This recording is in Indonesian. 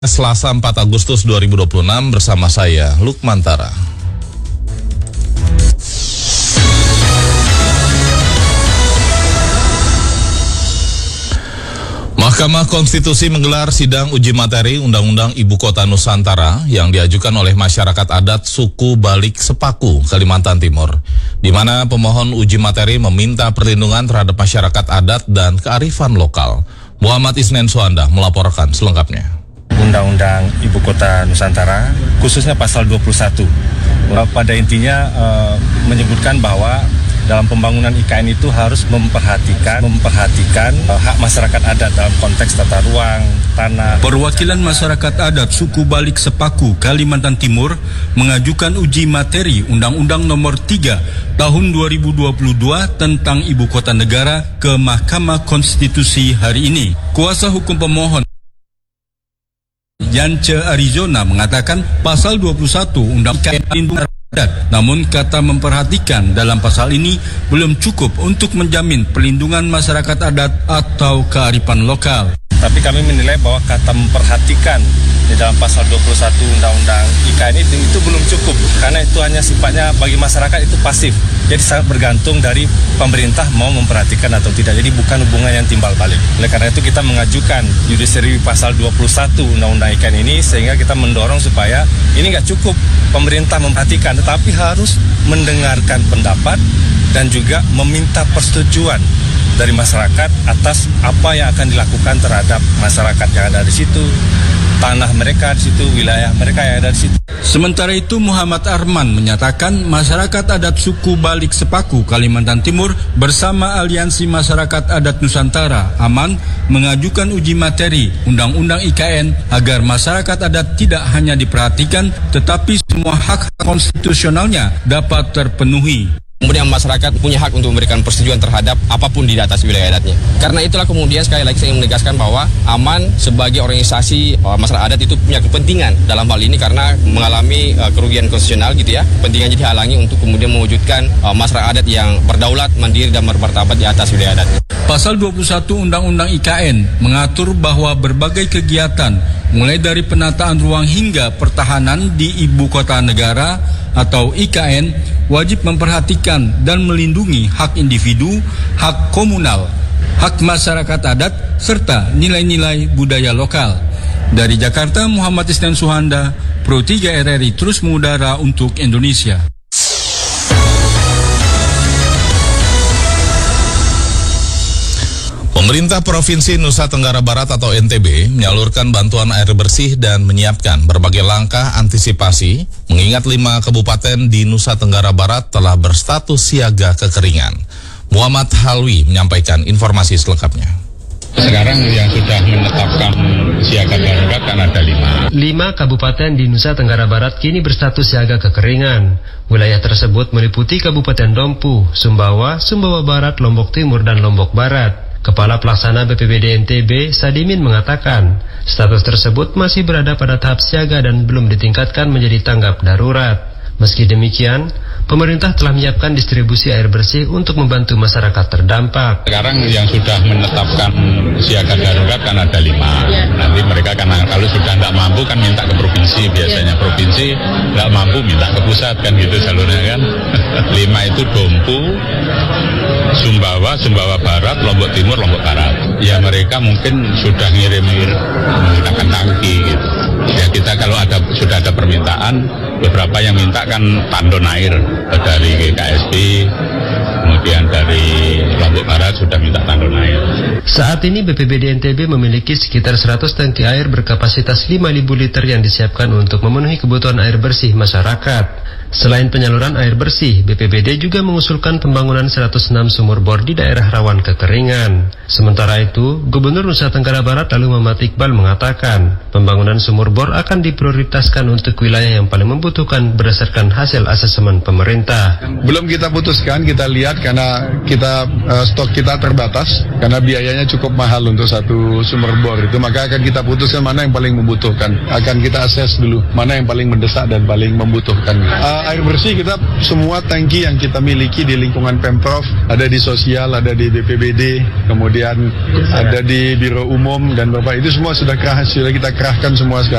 Selasa 4 Agustus 2026 bersama saya, Lukmantara. Mahkamah Konstitusi menggelar sidang uji materi Undang-Undang Ibu Kota Nusantara yang diajukan oleh masyarakat adat suku Balik Sepaku, Kalimantan Timur, di mana pemohon uji materi meminta perlindungan terhadap masyarakat adat dan kearifan lokal. Muhammad Isnen Suhanda melaporkan selengkapnya. Undang-Undang Ibu Kota Nusantara, khususnya pasal 21, pada intinya menyebutkan bahwa dalam pembangunan IKN itu harus memperhatikan hak masyarakat adat dalam konteks tata ruang, tanah. Perwakilan masyarakat adat suku Balik Sepaku, Kalimantan Timur mengajukan uji materi Undang-Undang Nomor 3 Tahun 2022 tentang Ibu Kota Negara ke Mahkamah Konstitusi hari ini. Kuasa hukum pemohon Yance Arizona mengatakan pasal 21 Undang-Undang Perlindungan Adat, namun kata memperhatikan dalam pasal ini belum cukup untuk menjamin perlindungan masyarakat adat atau kearifan lokal. Tapi kami menilai bahwa kata memperhatikan di dalam pasal 21 Undang-Undang IKN itu belum cukup, karena itu hanya sifatnya bagi masyarakat itu pasif. Jadi sangat bergantung dari pemerintah mau memperhatikan atau tidak. Jadi bukan hubungan yang timbal balik. Oleh karena itu kita mengajukan judicial pasal 21 Undang-Undang IKN ini, sehingga kita mendorong supaya ini nggak cukup pemerintah memperhatikan, tetapi harus mendengarkan pendapat dan juga meminta persetujuan dari masyarakat atas apa yang akan dilakukan terhadap masyarakat yang ada di situ, tanah mereka di situ, wilayah mereka yang ada di situ. Sementara itu Muhammad Arman menyatakan masyarakat adat suku Balik Sepaku, Kalimantan Timur bersama Aliansi Masyarakat Adat Nusantara AMAN mengajukan uji materi Undang-Undang IKN agar masyarakat adat tidak hanya diperhatikan tetapi semua hak konstitusionalnya dapat terpenuhi. Kemudian masyarakat punya hak untuk memberikan persetujuan terhadap apapun di atas wilayah adatnya. Karena itulah kemudian sekali lagi saya ingin menegaskan bahwa AMAN sebagai organisasi masyarakat adat itu punya kepentingan dalam hal ini karena mengalami kerugian konstitusional gitu ya. Kepentingan jadi halangi untuk kemudian mewujudkan masyarakat adat yang berdaulat, mandiri dan bermartabat di atas wilayah adatnya. Pasal 21 Undang-Undang IKN mengatur bahwa berbagai kegiatan mulai dari penataan ruang hingga pertahanan di Ibu Kota Negara atau IKN wajib memperhatikan dan melindungi hak individu, hak komunal, hak masyarakat adat, serta nilai-nilai budaya lokal. Dari Jakarta, Muhammad Isnen Suhanda, Pro 3 RRI terus mengudara untuk Indonesia. Pemerintah Provinsi Nusa Tenggara Barat atau NTB menyalurkan bantuan air bersih dan menyiapkan berbagai langkah antisipasi mengingat 5 kabupaten di Nusa Tenggara Barat telah berstatus siaga kekeringan. Muhammad Halwi menyampaikan informasi selengkapnya. Sekarang yang sudah menetapkan siaga darurat kan ada 5. 5 kabupaten di Nusa Tenggara Barat kini berstatus siaga kekeringan. Wilayah tersebut meliputi Kabupaten Dompu, Sumbawa, Sumbawa Barat, Lombok Timur, dan Lombok Barat. Kepala Pelaksana BPBD NTB, Sadimin mengatakan, status tersebut masih berada pada tahap siaga dan belum ditingkatkan menjadi tanggap darurat. Meski demikian, pemerintah telah menyiapkan distribusi air bersih untuk membantu masyarakat terdampak. Sekarang yang sudah menetapkan siaga darurat kan ada 5. Nanti mereka kan kalau sudah tidak mampu kan minta ke provinsi, biasanya provinsi tidak mampu minta ke pusat kan gitu jalurnya kan. 5 itu Dompu, Sumbawa, Sumbawa Barat, Lombok Timur, Lombok Barat. Ya mereka mungkin sudah ngirim menggunakan tangki gitu. Ya kita kalau sudah ada permintaan, beberapa yang minta kan tandon air dari KSB, kemudian dari Lombok Barat sudah minta tandon air. Saat ini BPBD NTB memiliki sekitar 100 tangki air berkapasitas 5.000 liter yang disiapkan untuk memenuhi kebutuhan air bersih masyarakat. Selain penyaluran air bersih, BPBD juga mengusulkan pembangunan 106 sumur bor di daerah rawan kekeringan. Sementara itu, Gubernur Nusa Tenggara Barat lalu Muhammad Iqbal mengatakan, pembangunan sumur bor akan diprioritaskan untuk wilayah yang paling membutuhkan berdasarkan hasil asesmen pemerintah. Belum kita putuskan, kita lihat karena stok kita terbatas, karena biayanya cukup mahal untuk satu sumur bor itu, maka akan kita putuskan mana yang paling membutuhkan. Akan kita akses dulu, mana yang paling mendesak dan paling membutuhkan. air bersih kita semua tangki yang kita miliki di lingkungan Pemprov, ada di sosial, ada di BPBD, kemudian ada di Biro Umum dan Bapak itu semua sudah kita kerahkan semua sekarang.